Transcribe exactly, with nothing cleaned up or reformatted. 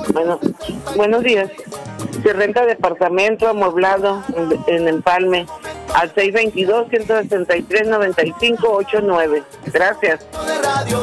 Bueno, buenos días. Se renta departamento amueblado en, en Empalme al seis dos dos, uno seis tres, nueve cinco ocho nueve. Gracias.